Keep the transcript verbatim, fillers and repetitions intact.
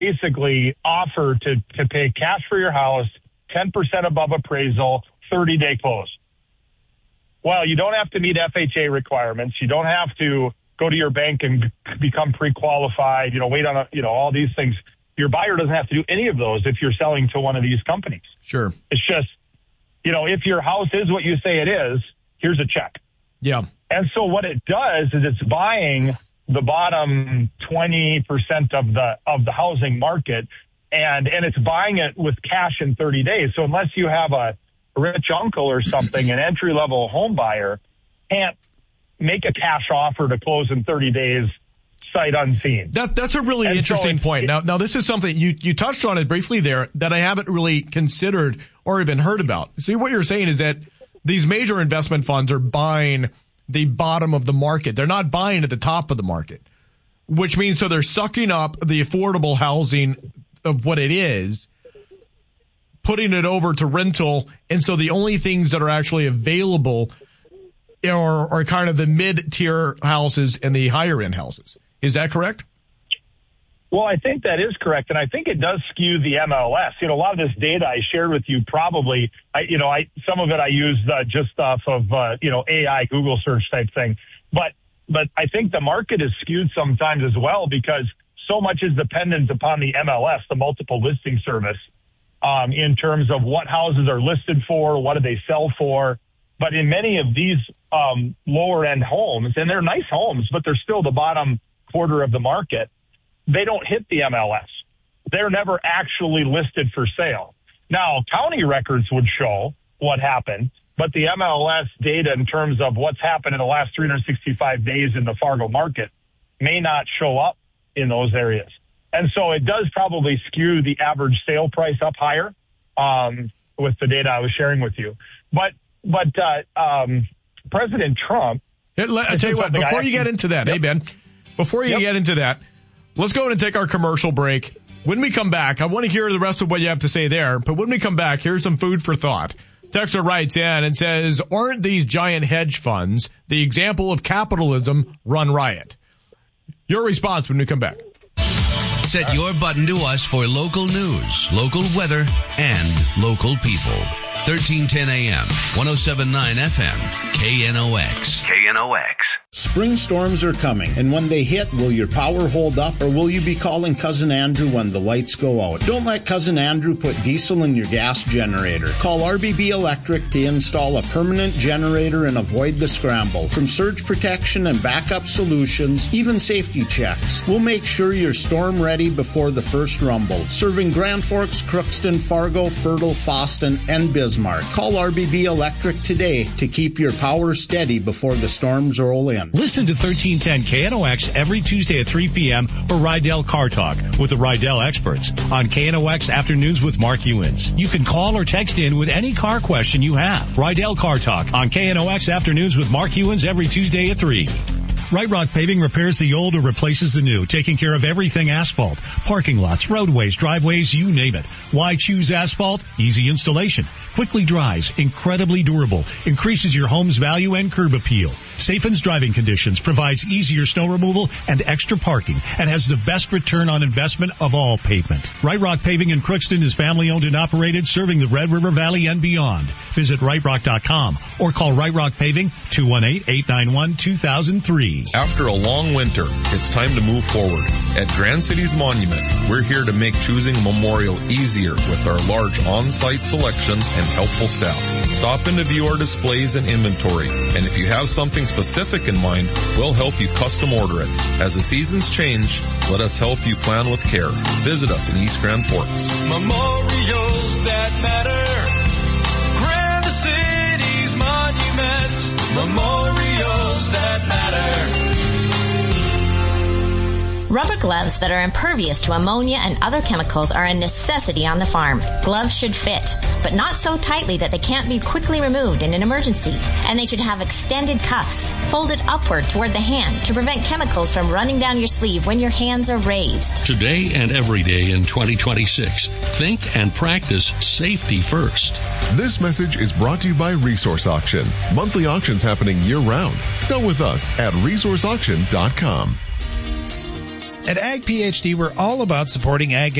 basically offer to, to pay cash for your house, ten percent above appraisal, thirty-day close. Well, you don't have to meet F H A requirements. You don't have to go to your bank and become pre-qualified, you know, wait on, a, you know, all these things. Your buyer doesn't have to do any of those if you're selling to one of these companies. Sure. It's just, you know, if your house is what you say it is, here's a check. Yeah. And so what it does is it's buying the bottom twenty percent of the of the housing market, and and it's buying it with cash in thirty days. So unless you have a rich uncle or something, an entry-level home buyer can't make a cash offer to close in thirty days, sight unseen. That, that's a really and interesting so point. It, now, now, this is something you, you touched on it briefly there that I haven't really considered or even heard about. See, what you're saying is that these major investment funds are buying the bottom of the market. They're not buying at the top of the market, which means so they're sucking up the affordable housing of what it is, putting it over to rental. And so the only things that are actually available are, are kind of the mid-tier houses and the higher-end houses. Is that correct? Well, I think that is correct, and I think it does skew the M L S. You know, a lot of this data I shared with you probably, I, you know, I some of it I used uh, just off of, uh, you know, A I, Google search type thing. But but I think the market is skewed sometimes as well because so much is dependent upon the M L S, the multiple listing service, um, in terms of what houses are listed for, what do they sell for. But in many of these um, lower-end homes, and they're nice homes, but they're still the bottom quarter of the market, they don't hit the M L S. They're never actually listed for sale. Now, county records would show what happened, but the M L S data in terms of what's happened in the last three hundred sixty-five days in the Fargo market may not show up in those areas. And so it does probably skew the average sale price up higher um, with the data I was sharing with you. But but uh, um, President Trump... I'll tell you what, before you get into that, yep. hey, Ben, before you yep. get into that, let's go in and take our commercial break. When we come back, I want to hear the rest of what you have to say there. But when we come back, here's some food for thought. Texter writes in and says, aren't these giant hedge funds the example of capitalism run riot? Your response when we come back. Set your button to us for local news, local weather, and local people. thirteen ten A M, one oh seven point nine F M, K N O X. K N O X. Spring storms are coming, and when they hit, will your power hold up, or will you be calling Cousin Andrew when the lights go out? Don't let Cousin Andrew put diesel in your gas generator. Call R B B Electric to install a permanent generator and avoid the scramble. From surge protection and backup solutions, even safety checks, we'll make sure you're storm ready before the first rumble. Serving Grand Forks, Crookston, Fargo, Fertile, Foston, and Bismarck. Call R B B Electric today to keep your power steady before the storms roll in. Listen to thirteen ten K N O X every Tuesday at three p.m. for Rydell Car Talk with the Rydell experts on K N O X Afternoons with Mark Ewins. You can call or text in with any car question you have. Rydell Car Talk on K N O X Afternoons with Mark Ewins every Tuesday at three. Right Rock Paving repairs the old or replaces the new, taking care of everything asphalt, parking lots, roadways, driveways, you name it. Why choose asphalt? Easy installation, quickly dries, incredibly durable, increases your home's value and curb appeal. Safens driving conditions, provides easier snow removal and extra parking, and has the best return on investment of all pavement. Right Rock Paving in Crookston is family owned and operated, serving the Red River Valley and beyond. Visit right rock dot com or call Right Rock Paving two one eight, eight nine one, two thousand three. After a long winter, it's time to move forward. At Grand Cities Monument, we're here to make choosing a memorial easier with our large on-site selection and helpful staff. Stop in to view our displays and inventory, and if you have something specific in mind, we'll help you custom order it. As the seasons change, let us help you plan with care. Visit us in East Grand Forks. Memorials that matter. Grand Cities Monument. Memorials that matter. Rubber gloves that are impervious to ammonia and other chemicals are a necessity on the farm. Gloves should fit, but not so tightly that they can't be quickly removed in an emergency. And they should have extended cuffs, folded upward toward the hand to prevent chemicals from running down your sleeve when your hands are raised. Today and every day in twenty twenty-six, think and practice safety first. This message is brought to you by Resource Auction. Monthly auctions happening year-round. Sell with us at resource auction dot com. At Ag PhD, we're all about supporting ag